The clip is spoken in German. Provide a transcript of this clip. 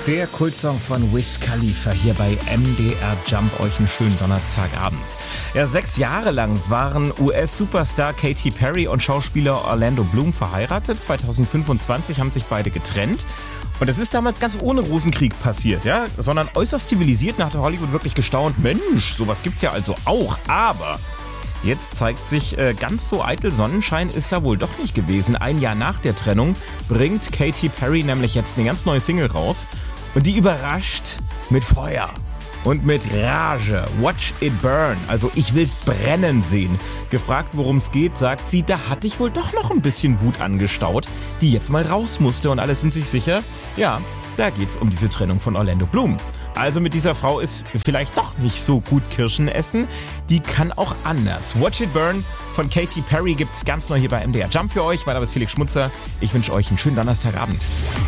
Der Kultsong von Wiz Khalifa hier bei MDR Jump. Euch einen schönen Donnerstagabend. Ja, 6 Jahre lang waren US-Superstar Katy Perry und Schauspieler Orlando Bloom verheiratet. 2025 haben sich beide getrennt. Und das ist damals ganz ohne Rosenkrieg passiert, ja, sondern äußerst zivilisiert. Da hatte Hollywood wirklich gestaunt. Mensch, sowas gibt's ja also auch. Aber jetzt zeigt sich, ganz so eitel Sonnenschein ist da wohl doch nicht gewesen. Ein Jahr nach der Trennung bringt Katy Perry nämlich jetzt eine ganz neue Single raus. Und die überrascht mit Feuer und mit Rage. Watch it burn, also ich will's brennen sehen. Gefragt, worum es geht, sagt sie, da hatte ich wohl doch noch ein bisschen Wut angestaut, die jetzt mal raus musste. Und alle sind sich sicher, ja, da geht's um diese Trennung von Orlando Bloom. Also mit dieser Frau ist vielleicht doch nicht so gut Kirschen essen. Die kann auch anders. Watch It Burn von Katy Perry gibt's ganz neu hier bei MDR Jump für euch. Mein Name ist Felix Schmutzer. Ich wünsche euch einen schönen Donnerstagabend.